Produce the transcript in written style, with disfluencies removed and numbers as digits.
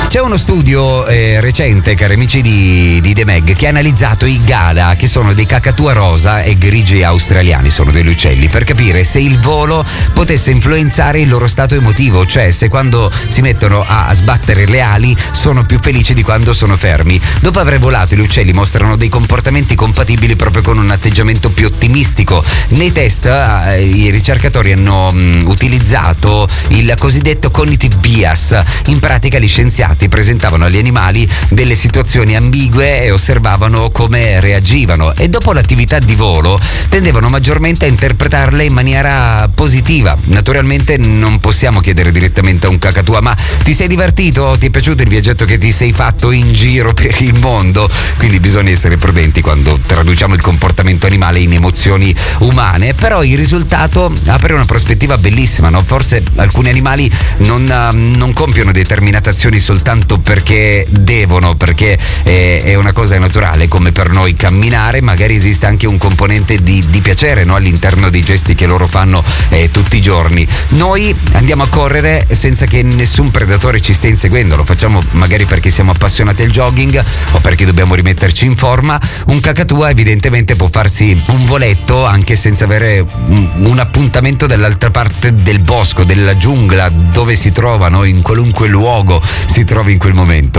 C'è uno studio recente, cari amici di The Meg, che ha analizzato i gala, che sono dei cacatua rosa e grigi australiani, sono degli uccelli, per capire se il volo potesse influenzare il loro stato emotivo, cioè se quando si mettono a sbattere le ali sono più felici di quando sono fermi. Dopo aver volato, gli uccelli mostrano dei comportamenti compatibili proprio con un atteggiamento più ottimistico. Nei test i ricercatori hanno utilizzato il cosiddetto cognitive bias. In pratica gli scienziati presentavano agli animali delle situazioni ambigue e osservavano come reagivano, e dopo l'attività di volo tendevano maggiormente a interpretarle in maniera positiva. Naturalmente non possiamo chiedere direttamente a un cacatua: ma ti sei divertito? Ti è piaciuto il viaggetto che ti sei fatto in giro per il mondo? Quindi bisogna essere prudenti quando traduciamo il comportamento animale in emozioni umane, però il risultato apre una prospettiva bellissima, no? Forse alcuni animali non compiono determinate azioni soltanto perché devono, perché è una cosa naturale, come per noi camminare. Magari esiste anche un componente di piacere, no? All'interno dei gesti che loro fanno tutti i giorni. Noi andiamo a correre senza che nessun predatore ci stia inseguendo, lo facciamo magari perché siamo appassionati al jogging o perché dobbiamo rimetterci in forma. Un cacatua evidentemente può farsi un voletto anche senza avere un appuntamento dall'altra parte del bosco, della giungla, dove si trovano, in qualunque luogo si trova in quel momento.